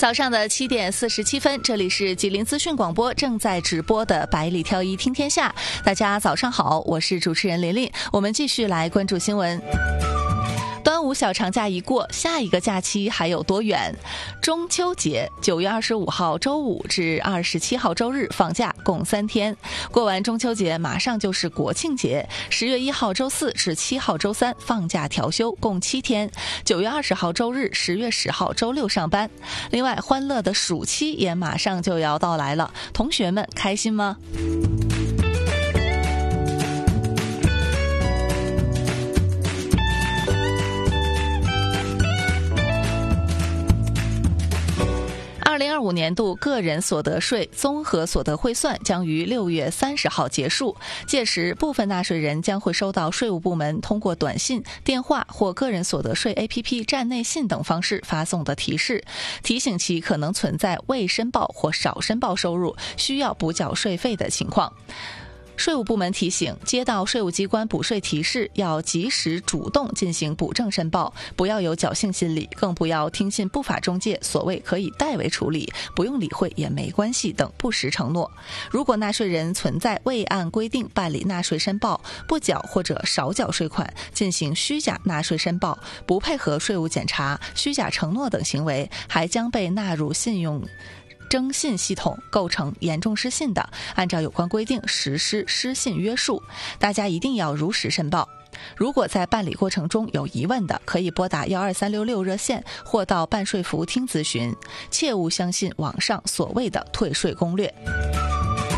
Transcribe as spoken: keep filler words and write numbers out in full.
早上的七点四十七分，这里是吉林资讯广播正在直播的百里挑一听天下。大家早上好，我是主持人琳琳，我们继续来关注新闻。端午小长假一过，下一个假期还有多远？中秋节九月二十五号周五至二十七号周日放假，共三天。过完中秋节，马上就是国庆节，十月一号周四至七号周三放假调休，共七天。九月二十号周日，十月十号周六上班。另外，欢乐的暑期也马上就要到来了，同学们开心吗？二零二五年度个人所得税综合所得汇算将于六月三十号结束，届时部分纳税人将会收到税务部门通过短信、电话或个人所得税 A P P 站内信等方式发送的提示，提醒其可能存在未申报或少申报收入，需要补缴税费的情况。税务部门提醒，接到税务机关补税提示，要及时主动进行补正申报，不要有侥幸心理，更不要听信不法中介所谓可以代为处理，不用理会也没关系等不实承诺。如果纳税人存在未按规定办理纳税申报、不缴或者少缴税款、进行虚假纳税申报、不配合税务检查、虚假承诺等行为，还将被纳入信用征信系统，构成严重失信的，按照有关规定实施失信约束。大家一定要如实申报。如果在办理过程中有疑问的，可以拨打一二三六六热线或到办税服务厅咨询，切勿相信网上所谓的退税攻略。